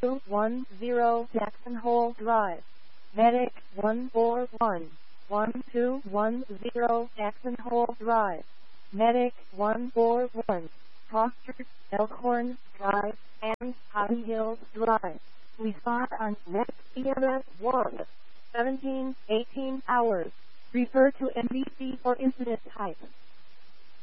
1210 Jackson Hole Drive. Medic 141. 1210 Jackson Hole Drive. Medic 141. Foster, Elkhorn Drive, and Cotton Hills Drive. Respond on next EMS 1. 17-18 hours. Refer to NBC for incident type.